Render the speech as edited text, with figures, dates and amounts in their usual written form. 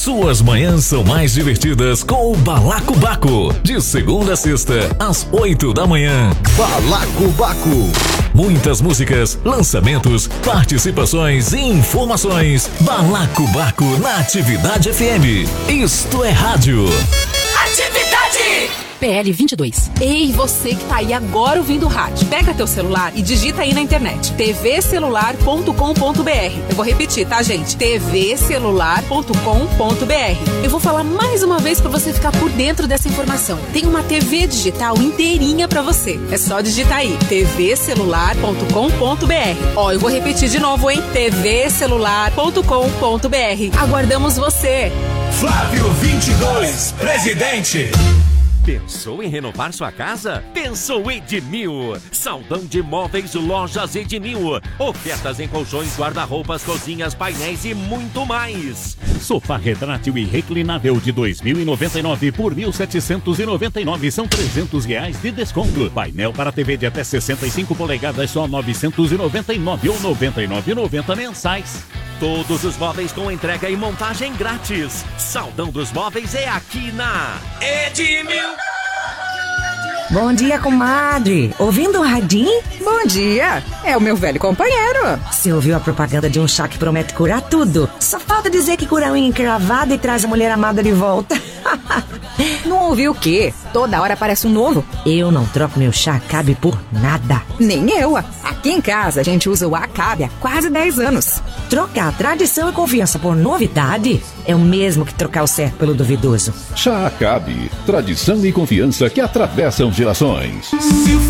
Suas manhãs são mais divertidas com o Balacobaco. De segunda a sexta, às 8 da manhã. Balacobaco. Muitas músicas, lançamentos, participações e informações. Balacobaco na Atividade FM. Isto é rádio. Atividade! PL 22. Ei, você que tá aí agora ouvindo o rádio. Pega teu celular e digita aí na internet. tvcelular.com.br. Eu vou repetir, tá, gente? tvcelular.com.br. Eu vou falar mais uma vez pra você ficar por dentro dessa informação. Tem uma TV digital inteirinha pra você. É só digitar aí. tvcelular.com.br. Ó, eu vou repetir de novo, hein? tvcelular.com.br. Aguardamos você. Flávio 22, presidente. Pensou em renovar sua casa? Pensou Edmil. Saldão de móveis, lojas Edmil. Ofertas em colchões, guarda-roupas, cozinhas, painéis e muito mais. Sofá retrátil e reclinável de 2.099 por 1.799, são R$300 de desconto. Painel para TV de até 65 polegadas, só 999 ou 99,90 mensais. Todos os móveis com entrega e montagem grátis. Saldão dos móveis é aqui na Edmil. Bom dia, comadre. Ouvindo o radinho? Bom dia. É o meu velho companheiro. Você ouviu a propaganda de um chá que promete curar tudo? Só falta dizer que cura a unha encravada e traz a mulher amada de volta. Não ouviu o quê? Toda hora aparece um novo. Eu não troco meu chá Acabe por nada. Nem eu. Aqui em casa a gente usa o Acabe há quase 10 anos. Trocar tradição e confiança por novidade é o mesmo que trocar o certo pelo duvidoso. Chá Acabe, tradição e confiança que atravessam gerações.